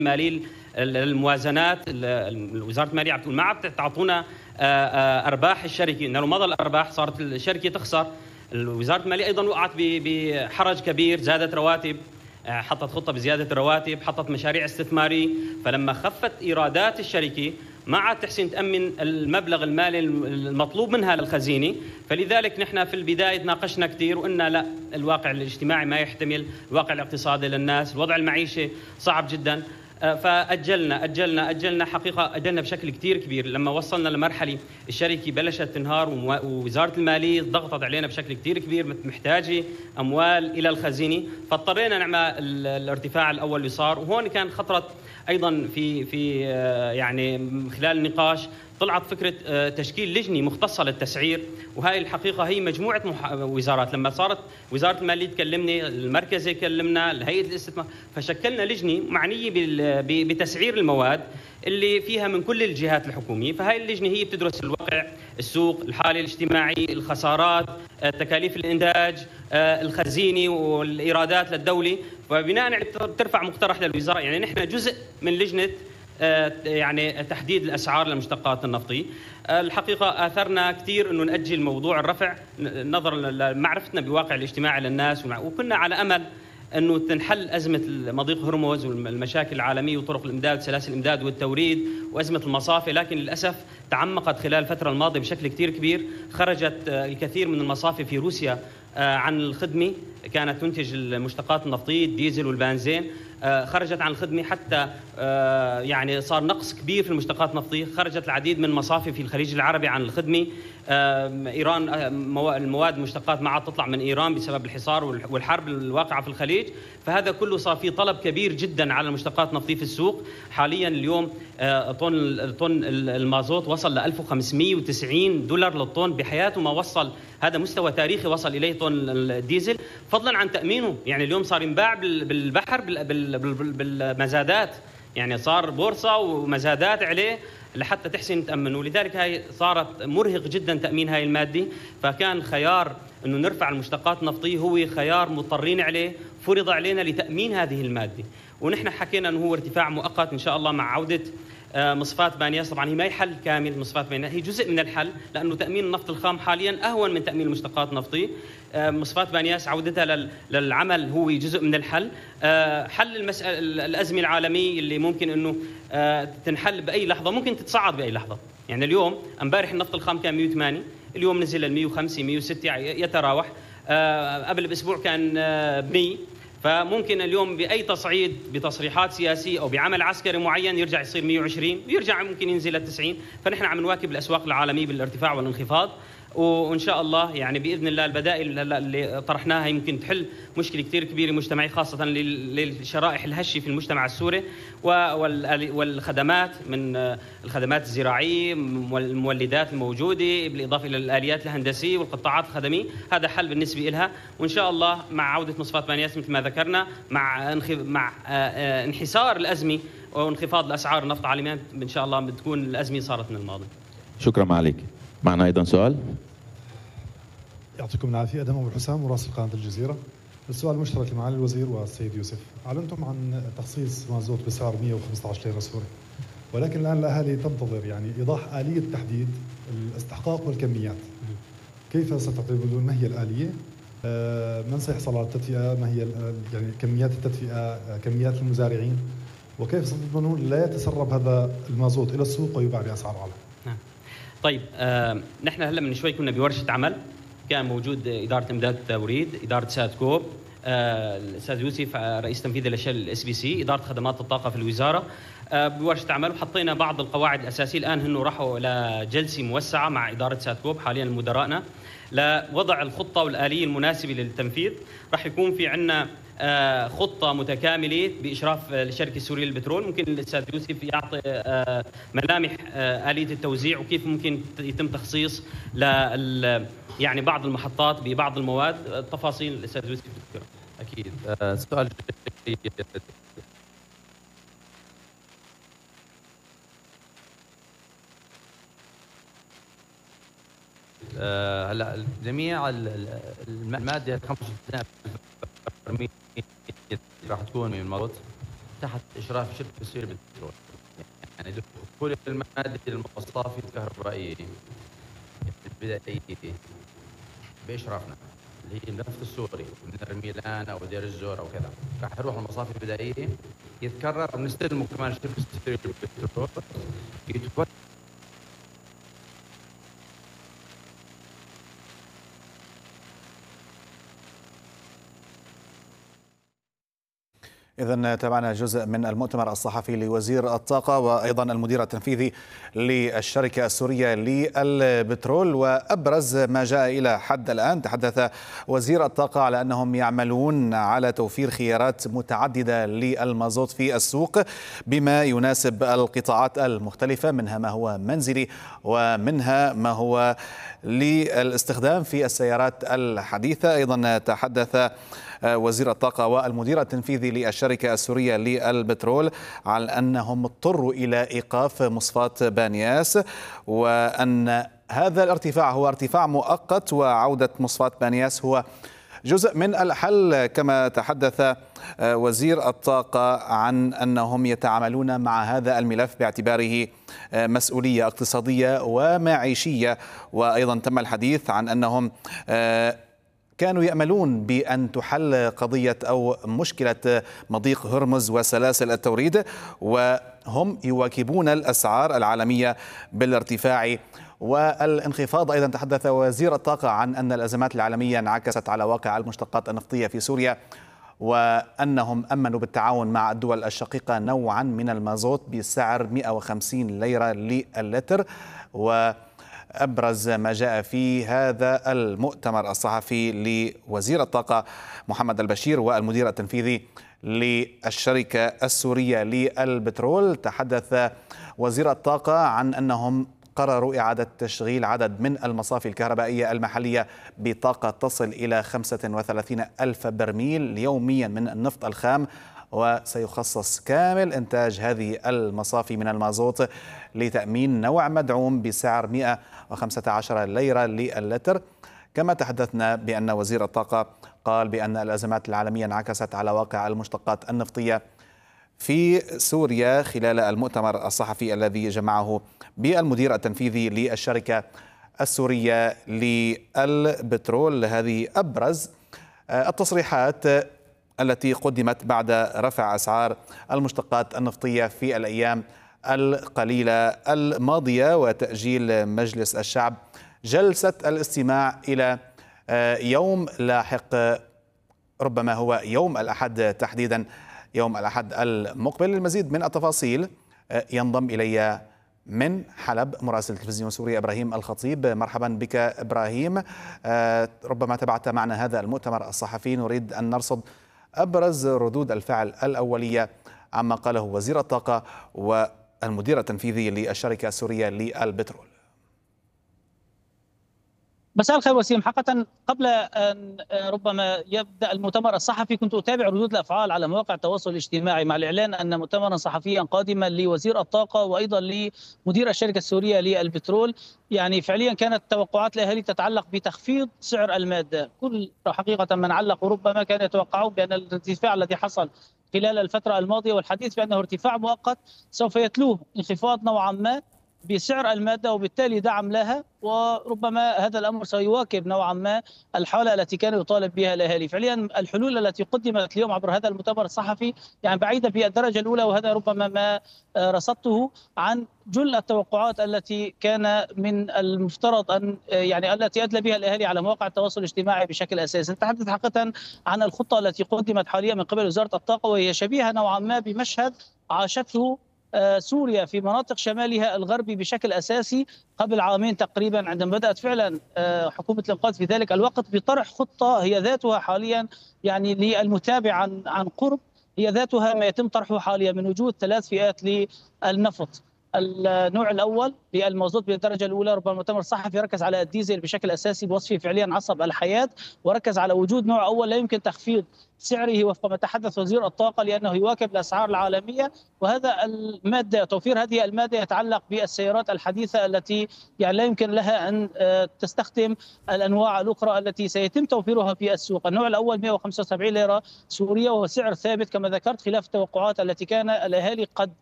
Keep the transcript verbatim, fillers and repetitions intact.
المالي الموازنات وزاره الماليه عم تقول ما عم تعطونا ارباح الشركه، انه مضى الارباح صارت الشركه تخسر. وزاره الماليه ايضا وقعت بحرج كبير، زادت رواتب، حطت خطه بزياده الرواتب، حطت مشاريع استثماريه، فلما خفت ايرادات الشركه ما عاد تحسن تامن المبلغ المالي المطلوب منها للخزينه. فلذلك نحن في البدايه تناقشنا كثير وقلنا لا، الواقع الاجتماعي ما يحتمل، الواقع الاقتصادي للناس، الوضع المعيشي صعب جدا، فاجلنا اجلنا اجلنا حقيقه اجلنا بشكل كثير كبير. لما وصلنا لمرحله الشركه بلشت تنهار ووزاره الماليه ضغطت علينا بشكل كثير كبير، محتاجه اموال الى الخزينه، فاضطرينا نعمل الارتفاع الاول اللي صار. وهون كان خطرت ايضا في في يعني خلال النقاش طلعت فكره تشكيل لجنه مختصه للتسعير، وهي الحقيقه هي مجموعه وزارات. لما صارت وزاره الماليه تكلمني، المركزي كلمنا، هيئه الاستثمار، فشكلنا لجنه معنيه بتسعير المواد اللي فيها من كل الجهات الحكوميه. فهي اللجنه هي بتدرس الواقع، السوق، الحاله الاجتماعي، الخسارات، تكاليف الانتاج، الخزينه والايرادات للدوله، وبناء عليه بترفع مقترح للوزاره. يعني نحن جزء من لجنه يعني تحديد الاسعار للمشتقات النفطيه. الحقيقه اثرنا كثير انه ناجل موضوع الرفع نظرا لمعرفتنا بواقع الاجتماعي للناس، وكنا على امل انه تنحل ازمه مضيق هرمز والمشاكل العالميه وطرق الامداد وسلاسل الامداد والتوريد وازمه المصافي، لكن للاسف تعمقت خلال الفتره الماضيه بشكل كثير كبير. خرجت الكثير من المصافي في روسيا عن الخدمه، كانت تنتج المشتقات النفطيه الديزل والبنزين، خرجت عن الخدمه، حتى يعني صار نقص كبير في المشتقات النفطيه. خرجت العديد من المصافي في الخليج العربي عن الخدمه. ايران المواد المشتقات ما عاد تطلع من ايران بسبب الحصار والحرب الواقعه في الخليج. فهذا كله صار في طلب كبير جدا على المشتقات النفطيه في السوق. حاليا اليوم طن طن المازوت وصل ل ألف وخمسمئة وتسعين دولار للطن، بحياته ما وصل، هذا مستوى تاريخي وصل اليه طن الديزل، فضلا عن تامينه. يعني اليوم صار ينباع بالبحر بالمزادات، يعني صار بورصه ومزادات عليه لحتى تحسن تامن، ولذلك هاي صارت مرهق جدا تامين هاي الماده. فكان خيار انه نرفع المشتقات النفطيه هو خيار مضطرين عليه، فرض علينا لتامين هذه الماده. ونحن حكينا انه هو ارتفاع مؤقت ان شاء الله مع عوده مصفاة بانياس. طبعا هي ما هي حل كامل، مصفاة بانياس هي جزء من الحل، لانه تامين النفط الخام حاليا اهون من تامين المشتقات النفطيه. مصفاة بانياس عودتها للعمل هو جزء من الحل. حل المسألة الازمه العالميه اللي ممكن انه تنحل باي لحظه، ممكن تتصاعد باي لحظه. يعني اليوم امبارح النفط الخام كان مئة وثمانية، اليوم نزل ل مئة وخمسة مئة وستة يتراوح. قبل باسبوع كان مئة، فممكن اليوم باي تصعيد بتصريحات سياسيه او بعمل عسكري معين يرجع يصير مئة وعشرين ويرجع ممكن ينزل ل تسعين. فنحن عم نواكب الاسواق العالميه بالارتفاع والانخفاض، وان شاء الله يعني باذن الله البدائل اللي طرحناها يمكن تحل مشكله كثير كبيره مجتمعيه، خاصه للشرائح الهشه في المجتمع السوري، والخدمات من الخدمات الزراعيه والمولدات الموجوده، بالاضافه الى الاليات الهندسيه والقطاعات الخدميه. هذا حل بالنسبه لها، وان شاء الله مع عوده مصفاة بانياس مثل ما ذكرنا، مع مع انحسار الازمه وانخفاض الاسعار النفط عالميا، ان شاء الله بتكون الازمه صارت من الماضي. شكرا معاليك. معنا ايضا سؤال. يعطيكم العافيه. ادم ابو حسام مراسل قناه الجزيره. السؤال مشترك لمعالي الوزير والسيد يوسف. اعلنتم عن تخصيص مازوت بسعر مئة وخمسة عشر ليره سوري، ولكن الان الاهالي تنتظر يعني ايضاح اليه تحديد الاستحقاق والكميات. كيف ستعتمدون؟ ما هي الاليه؟ من سيحصل على التدفئه؟ ما هي يعني كميات التدفئه؟ كميات المزارعين؟ وكيف ستضمنون لا يتسرب هذا المازوت الى السوق ويباع باسعار اعلى؟ نعم. طيب آه، نحن هلا من شوي كنا بورشه عمل، كان موجود اداره امداد التوريد، اداره سادكوب، آه، الاستاذ يوسف رئيس تنفيذي لشل الاس بي سي، اداره خدمات الطاقه في الوزاره، آه، بورشه عمل، وحطينا بعض القواعد الاساسيه. الان هن راحوا لجلسه موسعه مع اداره سادكوب حاليا مدراءنا لوضع الخطه والاليه المناسبه للتنفيذ. راح يكون في عندنا آه خطة متكاملة بإشراف الشركة السورية للبترول. ممكن الأستاذ يوسف يعطي آه ملامح آه آلية التوزيع وكيف ممكن يتم تخصيص ل يعني بعض المحطات ببعض المواد. تفاصيل الأستاذ يوسف يذكرها. أكيد. آه سؤال هلا جميع الماده خمسة وستين راح تكون من المازوت، تحت إشراف شركة السورية للبترول. يعني دخول المادة المصافي الكهربائية البدائية بإشرافنا اللي هي النفط السوري من رميلان أو دير الزور أو كذا، راح يروح المصافي البدائية يتكرر ونستلمه كمان شركة السورية للبترول يتوزع. إذن تابعنا جزء من المؤتمر الصحفي لوزير الطاقة وأيضا المدير التنفيذي للشركة السورية للبترول، وأبرز ما جاء إلى حد الآن تحدث وزير الطاقة على أنهم يعملون على توفير خيارات متعددة للمازوت في السوق بما يناسب القطاعات المختلفة، منها ما هو منزلي ومنها ما هو للاستخدام في السيارات الحديثة. أيضا تحدث وزير الطاقة والمدير التنفيذي للشركة السورية للبترول على أنهم اضطروا إلى إيقاف مصفاة بانياس، وأن هذا الارتفاع هو ارتفاع مؤقت وعودة مصفاة بانياس هو جزء من الحل. كما تحدث وزير الطاقة عن أنهم يتعاملون مع هذا الملف باعتباره مسؤولية اقتصادية ومعيشية، وأيضا تم الحديث عن أنهم كانوا يأملون بأن تحل قضية أو مشكلة مضيق هرمز وسلاسل التوريد، وهم يواكبون الأسعار العالمية بالارتفاع والانخفاض. أيضا تحدث وزير الطاقة عن أن الأزمات العالمية انعكست على واقع المشتقات النفطية في سوريا، وأنهم أمنوا بالتعاون مع الدول الشقيقة نوعا من المازوت بسعر مئة وخمسين ليرة للتر. و أبرز ما جاء في هذا المؤتمر الصحفي لوزير الطاقة محمد البشير والمدير التنفيذي للشركة السورية للبترول، تحدث وزير الطاقة عن أنهم قرروا إعادة تشغيل عدد من المصافي الكهربائية المحلية بطاقة تصل إلى خمسة وثلاثين ألف برميل يوميا من النفط الخام، وسيخصص كامل إنتاج هذه المصافي من المازوت لتأمين نوع مدعوم بسعر مئة وخمسة عشر ليرة للتر. كما تحدثنا بأن وزير الطاقة قال بأن الأزمات العالمية انعكست على واقع المشتقات النفطية في سوريا خلال المؤتمر الصحفي الذي جمعه بالمدير التنفيذي للشركة السورية للبترول. هذه أبرز التصريحات التي قدمت بعد رفع أسعار المشتقات النفطية في الأيام القليلة الماضية وتأجيل مجلس الشعب جلسة الاستماع إلى يوم لاحق، ربما هو يوم الأحد تحديدا، يوم الأحد المقبل. للمزيد من التفاصيل ينضم إلي من حلب مراسل تلفزيون سوريا إبراهيم الخطيب. مرحبا بك إبراهيم، ربما تابعت معنا هذا المؤتمر الصحفي، نريد أن نرصد أبرز ردود الفعل الأولية عما قاله وزير الطاقة والمدير التنفيذي للشركة السورية للبترول. مساء الخير وسيم. حقيقة قبل أن ربما يبدأ المؤتمر الصحفي كنت أتابع ردود الأفعال على مواقع التواصل الاجتماعي مع الإعلان أن مؤتمرا صحفيا قادما لوزير الطاقة وأيضا لمدير الشركة السورية للبترول. يعني فعليا كانت توقعات الأهالي تتعلق بتخفيض سعر المادة. كل حقيقة من علق ربما كان يتوقعون بأن الارتفاع الذي حصل خلال الفترة الماضية والحديث بأنه ارتفاع مؤقت سوف يتلوه انخفاض نوعا ما بسعر المادة وبالتالي دعم لها، وربما هذا الأمر سيواكب نوعا ما الحالة التي كان يطالب بها الأهالي. فعليا الحلول التي قدمت اليوم عبر هذا المؤتمر الصحفي يعني بعيدة في الدرجة الأولى، وهذا ربما ما رصدته عن جل التوقعات التي كان من المفترض أن يعني التي أدلى بها الأهالي على مواقع التواصل الاجتماعي بشكل أساسي. نتحدث حقيقة عن الخطة التي قدمت حاليا من قبل وزارة الطاقة، وهي شبيهة نوعا ما بمشهد عاشته سوريا في مناطق شمالها الغربي بشكل أساسي قبل عامين تقريبا، عندما بدأت فعلا حكومة الإنقاذ في ذلك الوقت بطرح خطة هي ذاتها حاليا يعني للمتابع عن عن قرب هي ذاتها ما يتم طرحه حاليا من وجود ثلاث فئات للنفط. النوع الاول للمازوت بالدرجه الاولى، ربما المؤتمر الصحفي ركز على الديزل بشكل اساسي بوصفه فعليا عصب الحياه، وركز على وجود نوع اول لا يمكن تخفيض سعره وفق ما تحدث وزير الطاقه لانه يواكب الاسعار العالميه، وهذا الماده توفير هذه الماده يتعلق بالسيارات الحديثه التي يعني لا يمكن لها ان تستخدم الانواع الاخرى التي سيتم توفيرها في السوق. النوع الاول مئة وخمسة وسبعين ليره سوريه وهو سعر ثابت كما ذكرت، خلاف التوقعات التي كان الاهالي قد